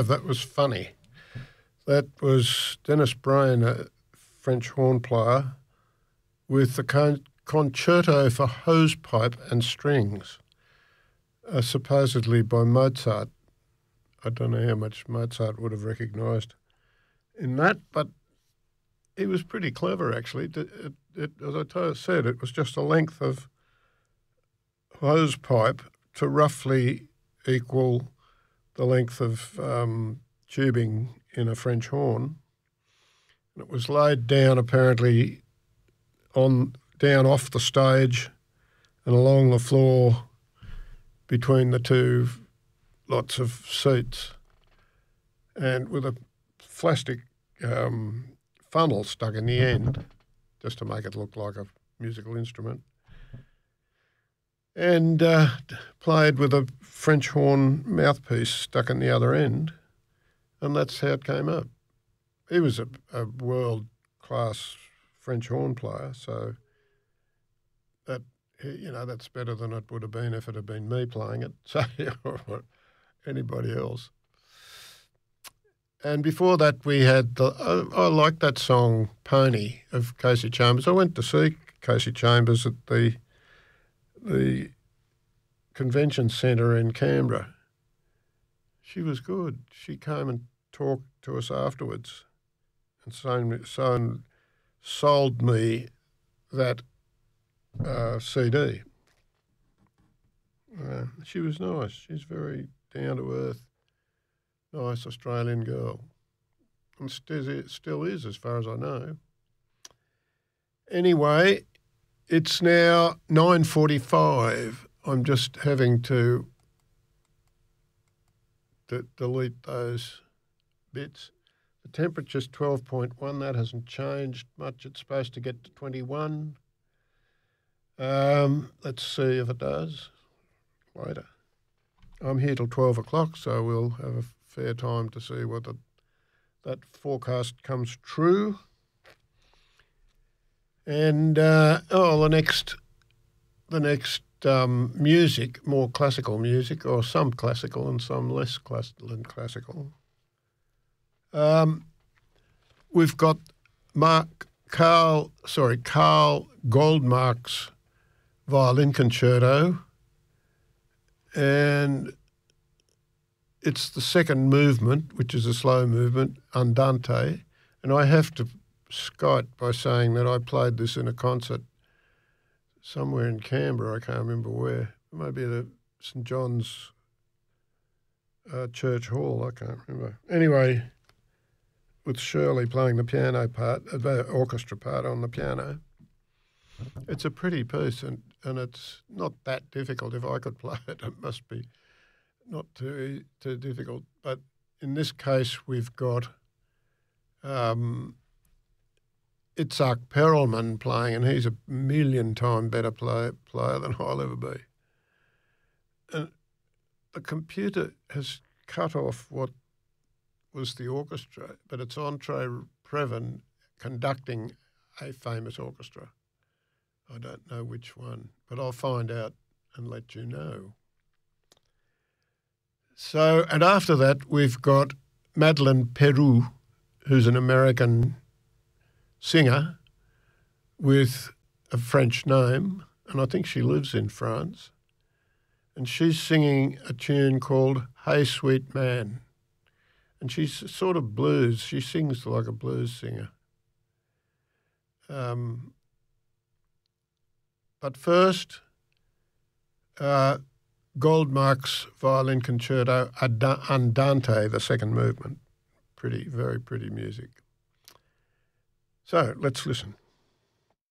have. That was funny. That was Dennis Brain, a French horn player, with the Concerto for Hosepipe and Strings, supposedly by Mozart. I don't know how much Mozart would have recognised in that, but he was pretty clever, actually. As I said, it was just a length of hosepipe to roughly equal the length of tubing in a French horn. And it was laid down apparently down off the stage and along the floor between the two lots of seats, and with a plastic funnel stuck in the end just to make it look like a musical instrument, and played with a French horn mouthpiece stuck in the other end, and that's how it came up. He was a world-class French horn player, so that's better than it would have been if it had been me playing it, so or anybody else. And before that, we had I liked that song "Pony" of Casey Chambers. I went to see Casey Chambers at the convention centre in Canberra. She was good. She came and talked to us afterwards and sold me that CD. She was nice. She's very down to earth, nice Australian girl, and still is, as far as I know. Anyway, it's now 9:45. I'm just having to delete those bits. The temperature's 12.1. That hasn't changed much. It's supposed to get to 21. Let's see if it does later. I'm here till 12 o'clock, so we'll have a fair time to see whether that forecast comes true. And the next music, more classical music, or some classical and some less than classical. We've got Carl Goldmark's violin concerto, and it's the second movement, which is a slow movement, Andante. And I have to skite by saying that I played this in a concert somewhere in Canberra. I can't remember where. Maybe at St John's Church Hall. I can't remember. Anyway, with Shirley playing the piano part, the orchestra part on the piano. It's a pretty piece, and it's not that difficult. If I could play it, it must be not too difficult. But in this case, we've got Itzhak Perelman playing, and he's a million times better player than I'll ever be. And the computer has cut off what was the orchestra, but it's Andre Previn conducting a famous orchestra. I don't know which one, but I'll find out and let you know. So, and after that, we've got Madeleine Peru, who's an American singer with a French name, and I think she lives in France. And she's singing a tune called Hey Sweet Man. And she's sort of blues. She sings like a blues singer. But first, Goldmark's violin concerto, Andante, the second movement. Very pretty music. So let's listen.